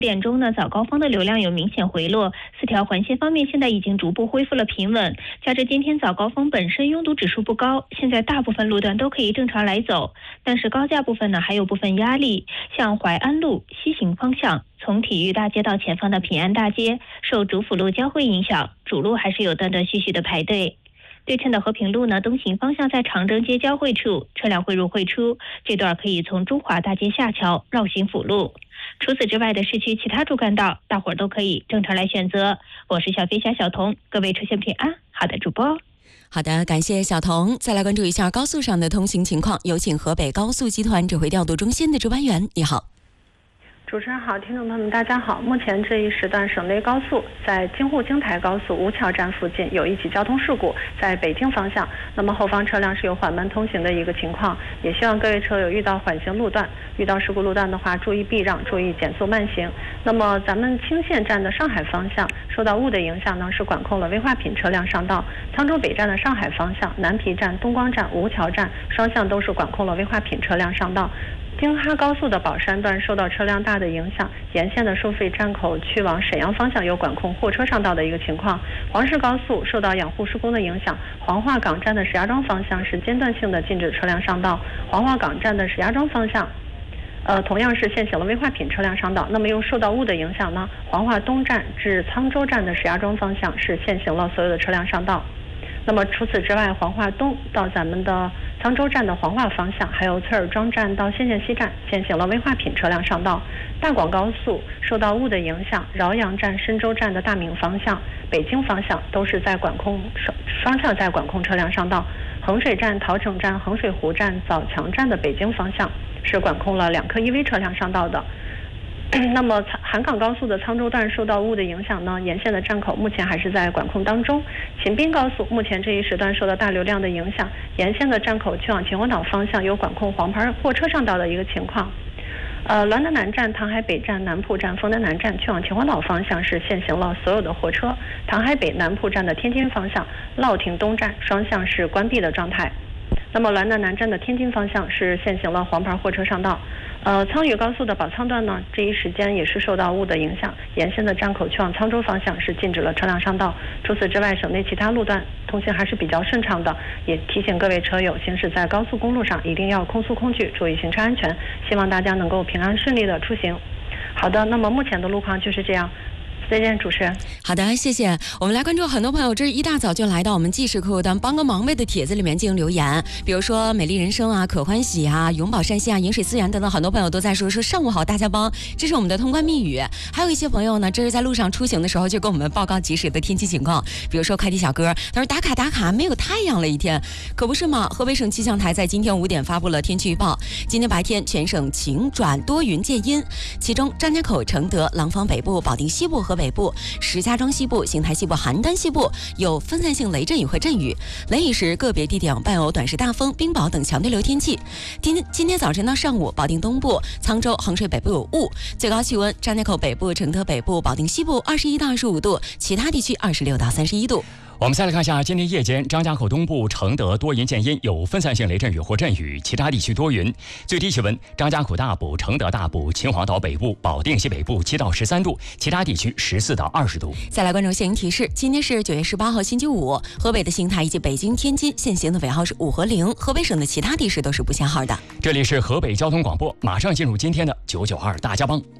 点钟呢，早高峰的流量有明显回落，4条环线方面现在已经逐步恢复了平稳。加之今天早高峰本身拥堵指数不高，现在大部分路段都可以正常来走，但是高架部分呢还有部分压力，像淮安路西行方向，从体育大街到前方的平安大街，受主辅路交汇影响，主路还是有断断续续的排队。对称的和平路呢，东行方向在长征街交汇处，车辆汇入汇出，这段可以从中华大街下桥绕行辅路。除此之外的市区其他主干道，大伙儿都可以正常来选择。我是小飞侠小童，各位出行平安。好的，主播。 好的，感谢小童。再来关注一下高速上的通行情况，有请河北高速集团指挥调度中心的值班员，你好。 主持人好，听众朋友们大家好。目前这一时段省内高速在京沪京台高速吴桥站附近有一起交通事故，在北京方向，那么后方车辆是有缓慢通行的一个情况，也希望各位车友遇到缓行路段、遇到事故路段的话，注意避让，注意减速慢行。那么咱们青县站的上海方向受到雾的影响呢，是管控了危化品车辆上道；沧州北站的上海方向、南皮站、东光站、吴桥站双向都是管控了危化品车辆上道。京哈高速的宝山段受到车辆大的影响，沿线的收费站口去往沈阳方向有管控货车上道的一个情况。黄石高速受到养护施工的影响，黄化港站的石家庄方向是间断性的禁止车辆上道，黄化港站的石家庄方向同样是限行了危化品车辆上道。那么又受到雾的影响呢，黄化东站至沧州站的石家庄方向是限行了所有的车辆上道。那么除此之外，黄化东到咱们的沧州站的黄化方向，还有崔尔庄站到仙县西站限行了危化品车辆上道。大广高速受到雾的影响，饶阳站、深州站的大明方向、北京方向都是在管控双向在管控车辆上道。衡水站、桃城站、衡水湖站、枣强站的北京方向是管控了2客1V车辆上道的。那么韩港高速的沧州段受到雾的影响呢，沿线的站口目前还是在管控当中。秦滨高速目前这一时段受到大流量的影响，沿线的站口去往秦皇岛方向有管控黄牌货车上道的一个情况。滦德南站、唐海北站、南铺站、丰德南站去往秦皇岛方向是限行了所有的货车。唐海北、南铺站的天津方向、乐亭东站双向是关闭的状态。那么滦德南站的天津方向是限行了黄牌货车上道。沧渝高速的宝沧段呢，这一时间也是受到雾的影响，沿线的站口去往沧州方向是禁止了车辆上道。除此之外，省内其他路段通行还是比较顺畅的，也提醒各位车友行驶在高速公路上一定要空速空距，注意行车安全，希望大家能够平安顺利的出行。好的，那么目前的路况就是这样。再见，主持人。 好的，谢谢。我们来关注很多朋友，这是一大早就来到我们记事客户端帮个忙呗的帖子里面进行留言，比如说美丽人生啊、可欢喜啊、永保山西啊、饮水思源等等，很多朋友都在说上午好大家帮，这是我们的通关密语。还有一些朋友呢，这是在路上出行的时候就跟我们报告及时的天气情况，比如说快递小哥，他说打卡没有太阳了一天，可不是嘛？河北省气象台在今天5点发布了天气预报，今天白天全省晴转多云见阴，其中张家口、承德、廊坊北部、保定西部和北部、石家庄西部、邢台西部、邯郸西部有分散性雷阵雨和阵雨，雷雨时个别地点伴有短时大风、冰雹等强对流天气。今天早晨到上午，保定东部、沧州、衡水北部有雾，最高气温张家口北部、承德北部、保定西部21到25度，其他地区26到31度。 我们再来看一下，今天夜间张家口东部、承德多云见阴，有分散性雷阵雨或阵雨，其他地区多云。最低气温张家口大部、承德大部、秦皇岛北部、保定西北部7到13度，其他地区14到20度。 再来关注限行提示，今天是9月18号星期五，河北的邢台以及北京、天津限行的尾号是5和0，河北省的其他地市都是不限号的。 这里是河北交通广播，马上进入今天的992大家帮。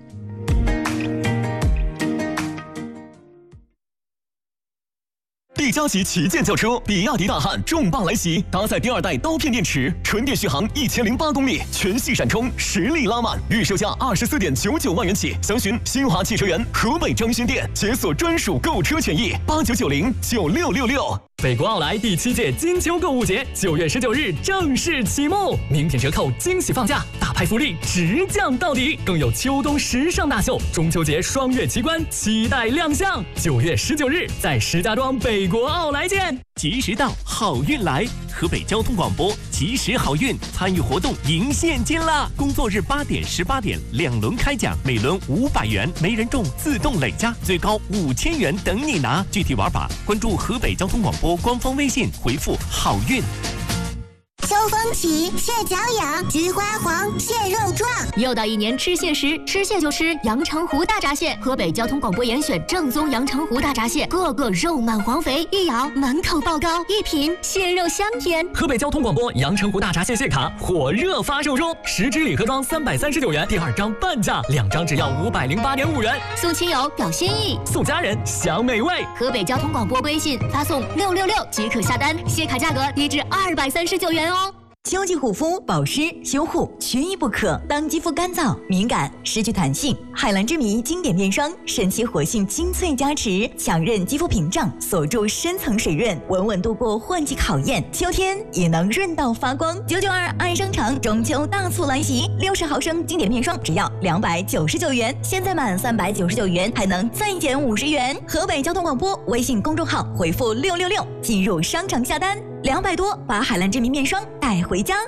力嘉级旗舰轿车比亚迪大汉重磅来袭，搭载第2代刀片电池，纯电续航1008公里，全系闪充，实力拉满，预售价24.99万元起，详询新华汽车园河北张勋店，解锁专属购车权益89909666。 北国奥莱第7届金秋购物节9月19日正式启幕，名品折扣惊喜放价，大牌福利直降到底，更有秋冬时尚大秀、中秋节双月奇观期待亮相。9月19日在石家庄北国奥莱见。 及时到，好运来！河北交通广播及时好运参与活动赢现金啦！工作日8点、18点2轮开奖，每轮500元，没人中自动累加，最高5000元等你拿。具体玩法关注河北交通广播官方微信，回复好运。 9 风起，蟹脚痒，菊花黄，蟹肉壮。 又到一年吃蟹时，吃蟹就吃阳澄湖大闸蟹。河北交通广播严选正宗阳澄湖大闸蟹，个个肉满黄肥，一咬满口爆膏，一品蟹肉香甜。 河北交通广播阳澄湖大闸蟹蟹卡火热发售中，10支礼盒装339元，第2张半价，2张只要508.5元， 送亲友表心意， 送家人享美味。 河北交通广播微信发送666即可下单，蟹卡价格低至239元哦。 秋季护肤保湿修护缺一不可。当肌肤干燥敏感失去弹性，海蓝之谜经典面霜神奇活性精粹加持，强韧肌肤屏障，锁住深层水润，稳稳度过换季考验，秋天也能润到发光。992爱商场中秋大促来袭，60毫升经典面霜只要299元，现在满399元还能再减50元。河北交通广播微信公众号回复666进入商场下单，200多把海蓝之谜面霜带回家。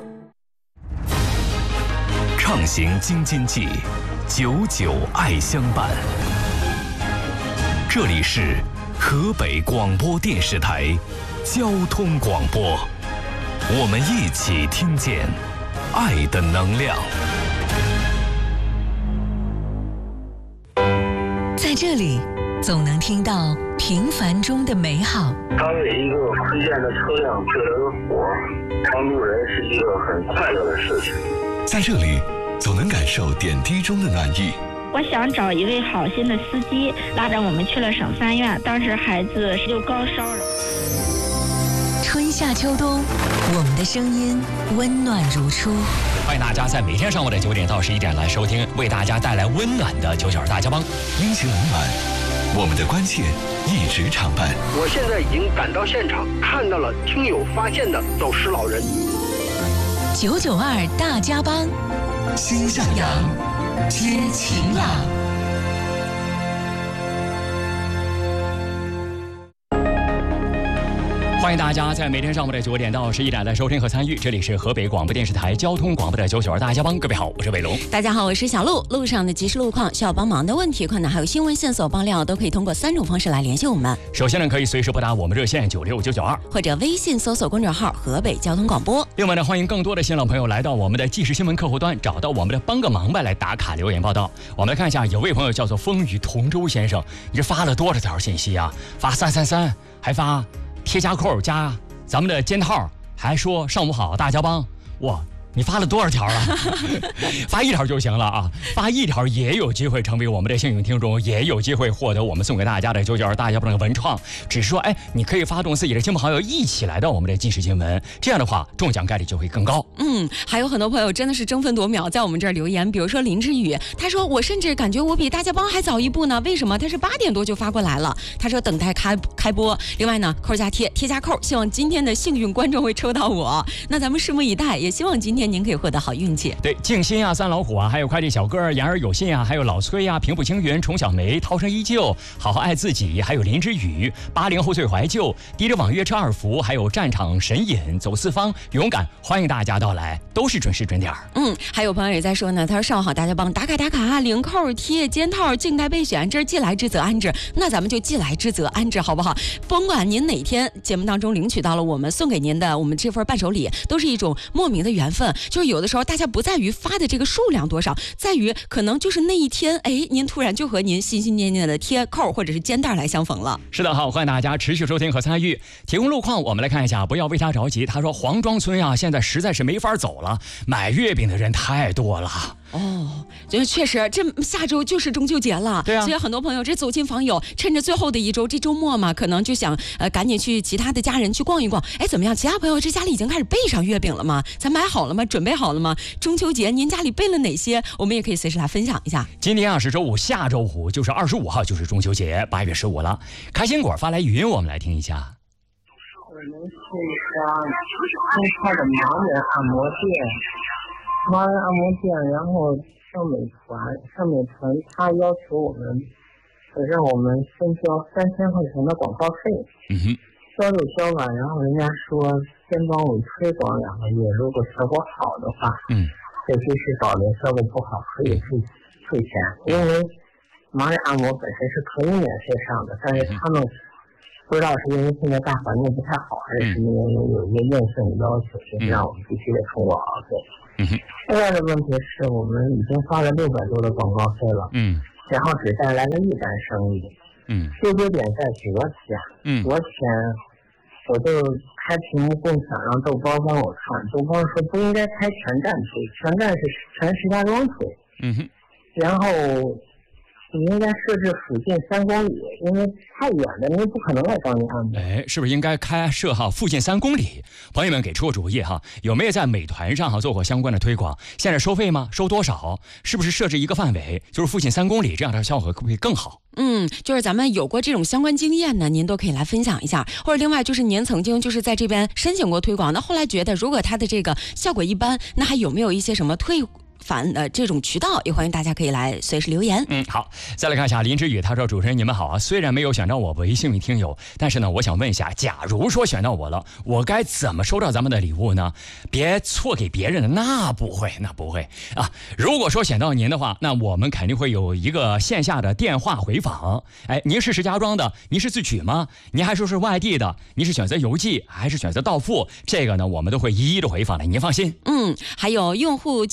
畅行京津冀，99爱相伴。这里是河北广播电视台交通广播，我们一起听见爱的能量。 在这里总能听到平凡中的美好。 当有一个推荐的车辆救了个火，帮助人是一个很快乐的事情。 在这里总能感受点滴中的暖意。 我想找一位好心的司机，拉着我们去了省3院，当时孩子就高烧了。 春夏秋冬，我们的声音温暖如初。 欢迎大家在每天上午的9点到11点来收听，为大家带来温暖的99大家帮， 阴晴冷暖，我们的关切一直常伴。 我现在已经赶到现场，看到了听友发现的走失老人。 992大家帮， 心向阳， 接晴朗。 欢迎大家在每天上午的9点到11点来收听和参与，这里是河北广播电视台交通广播的99大家帮，各位好，我是伟龙。 大家好，我是小鹿。路上的即时路况、需要帮忙的问题、困难，还有新闻线索爆料，都可以通过3种方式来联系我们。 首先呢，可以随时拨打我们热线96992， 或者微信搜索公众号河北交通广播。 另外呢，欢迎更多的新老朋友来到我们的即时新闻客户端，找到我们的帮个忙吧来打卡留言报道。我们来看一下，有位朋友叫做风雨同舟先生，你这发了多少条信息啊？发333，还发贴加扣加咱们的肩套，还说上午好大家帮，哇，你发了多少条了？发1条就行了啊！发1条也有机会成为我们的幸运听众，也有机会获得我们送给大家的992大家帮的文创。只是说，你可以发动自己的亲朋好友一起来到我们的即时新闻，这样的话中奖概率就会更高。 还有很多朋友真的是争分夺秒在我们这儿留言，比如说林志宇，他说我甚至感觉我比大家帮还早一步呢，为什么？他是8点多就发过来了，他说等待开播。另外呢，扣加贴加扣，希望今天的幸运观众会抽到我。那咱们拭目以待，也希望今天您可以获得好运气。 对，静心啊，3老虎啊，还有快递小哥言而有信啊，还有老崔啊，平步青云，虫小梅，涛声依旧，好好爱自己，还有林之宇，80后最怀旧，低着网约车2伏，还有战场神隐，走四方，勇敢，欢迎大家到来，都是准时准点。 还有朋友也在说呢，他说上午好大家帮，打卡，领扣贴肩套，静待备选，这是既来之则安之，那咱们就既来之则安之，好不好？甭管您哪天节目当中领取到了我们送给您的我们这份伴手礼，都是一种莫名的缘分。就是有的时候大家不在于发的这个数量多少，在于可能就是那一天，您突然就和您心心念念的贴扣或者是肩带来相逢了。 是的，好，欢迎大家持续收听和参与。提供路况，我们来看一下，不要为他着急。他说黄庄村啊，现在实在是没法走了，买月饼的人太多了。 就确实，这下周就是中秋节了， 对啊， 所以很多朋友这走亲访友，趁着最后的一周，这周末嘛，可能就想赶紧去其他的家人去逛一逛。怎么样？其他朋友这家里已经开始备上月饼了吗？咱买好了吗？准备好了吗？中秋节您家里备了哪些？我们也可以随时来分享一下。 今天啊是周五，下周五就是25号，就是中秋节，8月15了。开心果发来语音，我们来听一下。 我们是一家中超的盲人按摩店，然后上美团他要求我们让我们先交3000块钱的广告费，交完，然后人家说先帮我推广2个月，如果效果好的话，再继续导流，效果不好可以退钱，因为盲人按摩本身是可以免费上的，但是他们不不知道是因为现在大环境不太好，还是因为有一个硬性的要求，就是让我们必须得充广告费。另外的问题是我们已经发了600多的广告费了，然后只带来了1单生意。纠结点在昨天，昨天我就开屏幕共享让豆包帮我看，豆包说不应该开全站推，全站是全石家庄推。然后你应该设置附近3公里，因为太远了，您不可能来找你安排。 是不是应该开设附近3公里？朋友们给出个主意哈，有没有在美团上做过相关的推广？现在收费吗？收多少？是不是设置一个范围，就是附近3公里，这样的效果会不会更好？ 就是咱们有过这种相关经验呢，您都可以来分享一下。或者另外就是您曾经就是在这边申请过推广，那后来觉得如果它的这个效果一般，那还有没有一些什么退返的这种渠道，也欢迎大家可以来随时留言。 好，再来看一下林之宇，他说主持人你们好啊，虽然没有选到我为幸运听友，但是呢我想问一下，假如说选到我了，我该怎么收到咱们的礼物呢？别错给别人的，那不会啊。如果说选到您的话，那我们肯定会有一个线下的电话回访。您是石家庄的，您是自取吗？您还说是外地的，您是选择邮寄还是选择到付？这个呢我们都会一一的回访的，您放心。 还有用户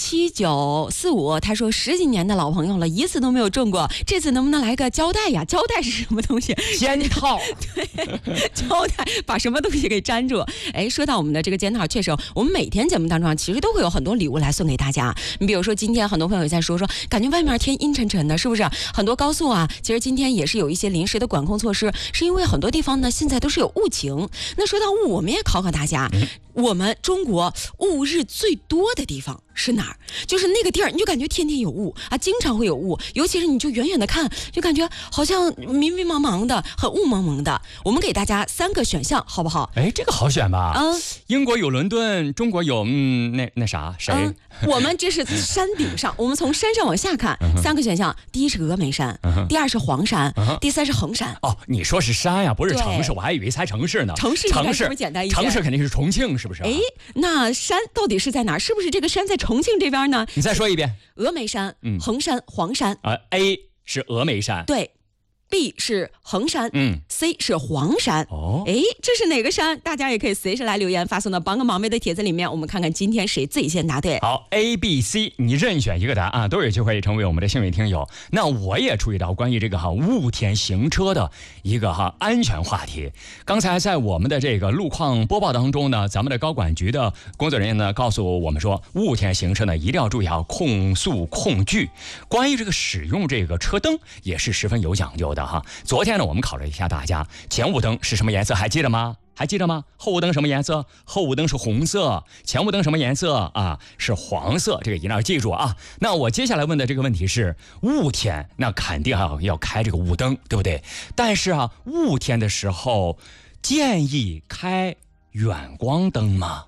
7945，他说10几年的老朋友了，一次都没有中过，这次能不能来个胶带呀？胶带是什么东西？ 肩套。 对，胶带把什么东西给粘住。说到我们的这个肩套，确实我们每天节目当中其实都会有很多礼物来送给大家。你比如说今天很多朋友也在说感觉外面天阴沉沉的，是不是？很多高速啊，其实今天也是有一些临时的管控措施，是因为很多地方呢现在都是有雾情。那说到雾，我们也考考大家，我们中国雾日最多的地方是哪儿？就是那个地儿，你就感觉天天有雾啊，经常会有雾，尤其是你就远远的看，就感觉好像迷迷茫茫的，很雾蒙蒙的。我们给大家3个选项，好不好？ 这个好选吧？英国有伦敦，中国有那啥谁？ 我们这是山顶上，我们从山上往下看，3个选项，第一是峨眉山，第二是黄山，第3是衡山。 你说是山呀，不是城市，我还以为猜城市呢。 城市应该是不是简单一些？ 城市肯定是重庆，是不是？ 那山到底是在哪儿？是不是这个山在重庆这边呢？ 你再说一遍。 峨眉山、衡山、黄山。 A 是峨眉山。 对。B 是衡山，C 是黄山。这是哪个山？大家也可以随时来留言发送到帮个忙妹的帖子里面，我们看看今天谁最先答对。 好 A、B、C 你任选一个答案，都有机会成为我们的幸运听友。那我也出一道关于这个雾天行车的一个安全话题。刚才在我们的这个路况播报当中呢，咱们的高管局的工作人员呢告诉我们说，雾天行车呢一定要注意控速控距。关于这个使用这个车灯也是十分有讲究的。昨天呢我们考虑一下大家，前雾灯是什么颜色还记得吗？后雾灯什么颜色？后雾灯是红色。前雾灯什么颜色是黄色。这个一定要记住啊。那我接下来问的这个问题是，雾天那肯定要开这个雾灯，对不对？但是雾天的时候建议开远光灯吗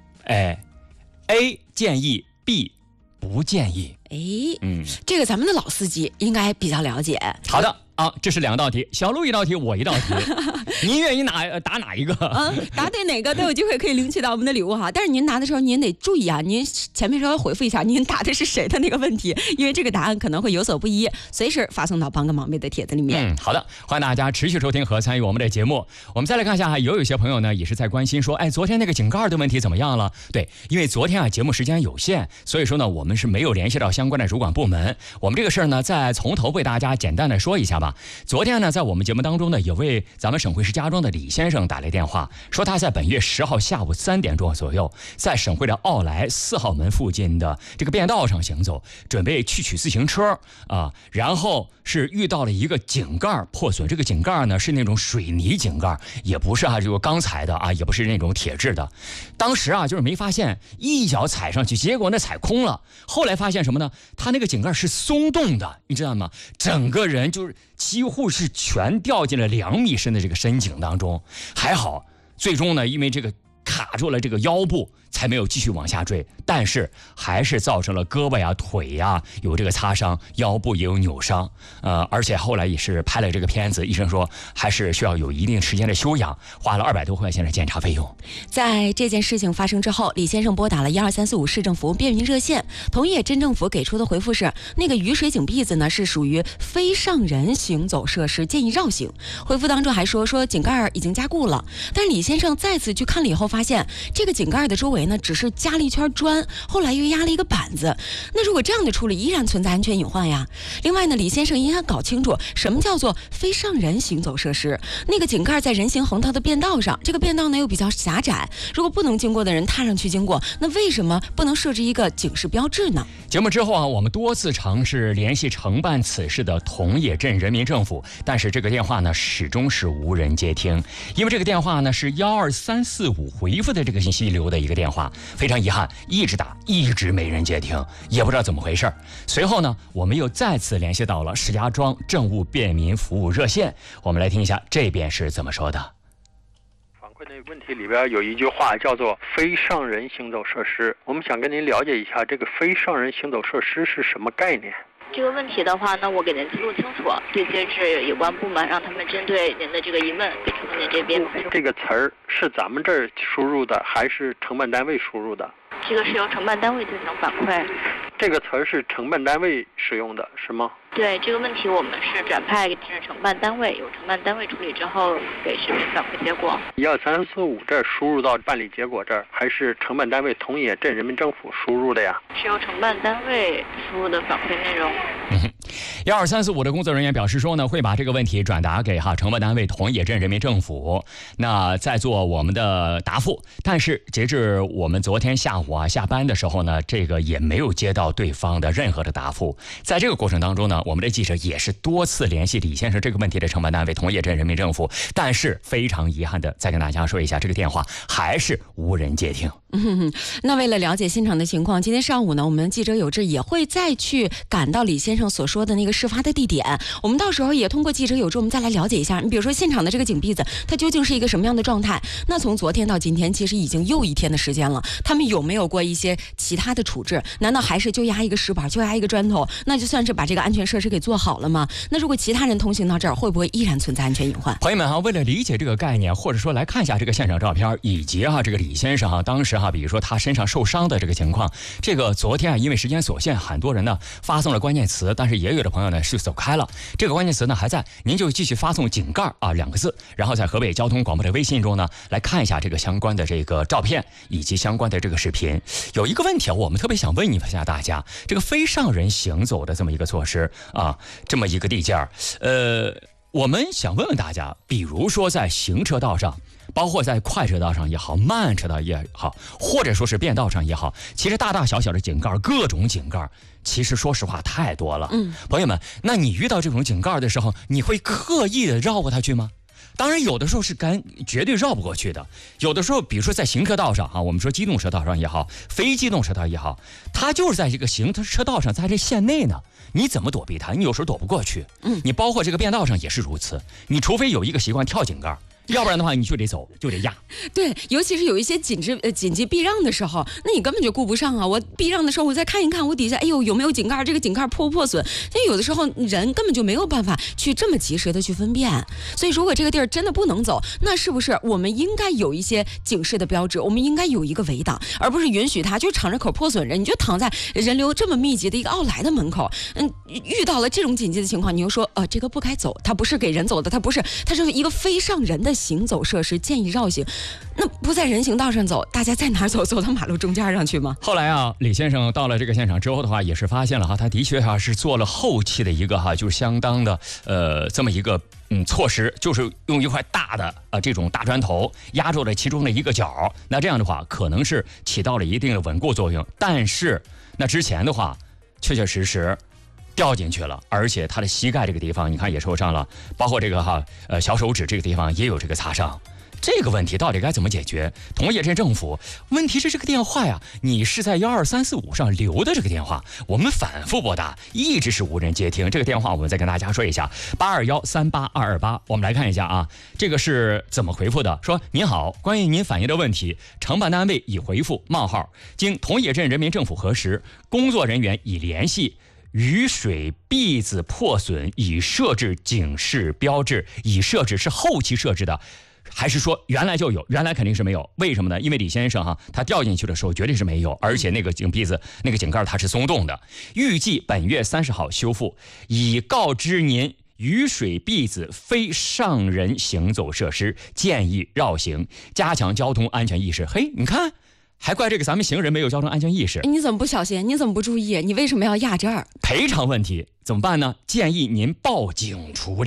？A 建议， B 不建议。 这个咱们的老司机应该比较了解。 好的这是2道题，小鹿1道题，我1道题。您愿意答哪一个？ 答对哪个都有机会可以领取到我们的礼物哈。但是您答的时候您得注意您前面稍微回复一下您答的是谁的那个问题，因为这个答案可能会有所不一，随时发送到帮个忙妹的帖子里面。 好的，欢迎大家持续收听和参与我们的节目。我们再来看一下，有些朋友呢也是在关心说，昨天那个井盖的问题怎么样了？对，因为昨天节目时间有限，所以说呢我们是没有联系到相关的主管部门。我们这个事儿呢再从头为大家简单的说一下吧。昨天呢在我们节目当中呢，有位咱们省会石家庄的李先生打来电话，说他在本月10号下午3点钟左右，在省会的奥莱4号门附近的这个便道上行走，准备去取自行车然后是遇到了一个井盖破损。这个井盖呢是那种水泥井盖，也不是这个钢材的也不是那种铁质的。当时就是没发现，一脚踩上去，结果那踩空了。后来发现什么呢？他那个井盖是松动的，你知道吗？整个人就是几乎是全掉进了2米深的这个深井当中。还好最终呢因为这个卡住了这个腰部， 才没有继续往下坠，但是还是造成了胳膊呀、腿呀有这个擦伤，腰部也有扭伤。而且后来也是拍了这个片子，医生说还是需要有一定时间的休养，花了200多块钱的检查费用。 在这件事情发生之后，李先生拨打了12345市政府便民热线，同业镇政府给出的回复是，那个雨水井篦子呢是属于非上人行走设施，建议绕行。回复当中还说井盖已经加固了，但李先生再次去看了以后，发现这个井盖的周围呢只是加了一圈砖，后来又压了一个板子。那如果这样的处理，依然存在安全隐患呀。另外呢，李先生应该搞清楚什么叫做非上人行走设施。那个井盖在人行横道的便道上，这个便道呢又比较狭窄，如果不能经过的人踏上去经过，那为什么不能设置一个警示标志呢？ 节目之后我们多次尝试联系承办此事的同野镇人民政府，但是这个电话呢始终是无人接听，因为这个电话呢是12345回复的这个信息流的一个电话，非常遗憾，一直打一直没人接听，也不知道怎么回事。随后呢，我们又再次联系到了石家庄政务便民服务热线，我们来听一下这边是怎么说的。 反馈的问题里边有一句话叫做非上人行走设施，我们想跟您了解一下这个非上人行走设施是什么概念。 这个问题的话呢，我给您录清楚，对接至有关部门，让他们针对您的这个疑问给出您这边。 这个词儿是咱们这儿输入的，还是承办单位输入的？ 这个是由承办单位进行反馈。 这个词儿是承办单位使用的，是吗？ 对，这个问题我们是转派至承办单位，由承办单位处理之后给市民反馈结果。 12345这儿输入到办理结果这儿，还是承办单位同野镇人民政府输入的呀？ 是由承办单位输入的反馈内容。 12345的工作人员表示说呢，会把这个问题转达给承办单位同野镇人民政府，那再做我们的答复。但是截至我们昨天下午下班的时候呢，这个也没有接到对方的任何的答复。在这个过程当中呢，我们的记者也是多次联系李先生这个问题的承办单位同野镇人民政府，但是非常遗憾的再跟大家说一下，这个电话还是无人接听。 那为了了解现场的情况，今天上午呢，我们记者有志也会再去赶到李先生所说的那个事发的地点，我们到时候也通过记者有志，我们再来了解一下，你比如说现场的这个井篦子它究竟是一个什么样的状态。那从昨天到今天其实已经又一天的时间了，他们有没有过一些其他的处置？难道还是就压一个石板，就压一个砖头，那就算是把这个安全设施给做好了吗？那如果其他人通行到这儿，会不会依然存在安全隐患？ 朋友们为了理解这个概念，或者说来看一下这个现场照片，以及这个李先生当时比如说他身上受伤的这个情况，这个昨天因为时间所限，很多人呢发送了关键词，但是也有的朋友呢是走开了，这个关键词呢还在，您就继续发送井盖2个字，然后在河北交通广播的微信中呢来看一下这个相关的这个照片以及相关的这个视频。有一个问题我们特别想问一下大家，这个非上人行走的这么一个措施这么一个地界我们想问问大家，比如说在行车道上，包括在快车道上也好，慢车道也好，或者说是便道上也好，其实大大小小的井盖，各种井盖其实说实话太多了。朋友们，那你遇到这种井盖的时候，你会刻意的绕过它去吗？当然有的时候是绝对绕不过去的，有的时候比如说在行车道上我们说机动车道上也好，非机动车道也好，它就是在这个行车道上，在这线内呢，你怎么躲避它？你有时候躲不过去。你包括这个便道上也是如此，你除非有一个习惯跳井盖，要不然的话你就得走，就得压。 对，尤其是有一些紧急避让的时候，那你根本就顾不上我避让的时候，我再看一看我底下，哎呦有没有井盖，这个井盖破不破损？但有的时候人根本就没有办法去这么及时的去分辨。所以如果这个地儿真的不能走，那是不是我们应该有一些警示的标志？我们应该有一个围挡，而不是允许它就敞着口破损人，你就躺在人流这么密集的一个奥莱的门口。遇到了这种紧急的情况，你又说这个不该走，它不是给人走的，它是一个非上人的行走设施，建议绕行。那不在人行道上走，大家在哪儿走？走到马路中间上去吗？ 后来李先生到了这个现场之后的话，也是发现了他的确是做了后期的一个就是相当的这么一个措施，就是用一块大的这种大砖头压住了其中的一个角，那这样的话可能是起到了一定的稳固作用，但是那之前的话确确实实掉进去了，而且他的膝盖这个地方你看也受伤了，包括这个小手指这个地方也有这个擦伤。 这个问题到底该怎么解决？同叶镇政府，问题是这个电话呀，你是在12345上留的这个电话，我们反复拨打，一直是无人接听。这个电话我们再跟大家说一下，821-38228。我们来看一下啊，这个是怎么回复的？说您好，关于您反映的问题，承办单位已回复：经同叶镇人民政府核实，工作人员已联系。雨水篦子破损，已设置警示标志，已设置是后期设置的。还是说原来就有？原来肯定是没有，为什么呢？因为李先生他掉进去的时候绝对是没有，而且那个井篦子那个井盖它是松动的。预计本月30号修复，已告知您雨水篦子非上人行走设施，建议绕行，加强交通安全意识。嘿，你看，还怪这个咱们行人没有交通安全意识。 你怎么不小心？你怎么不注意？你为什么要压这儿？ 赔偿问题怎么办呢？建议您报警处理。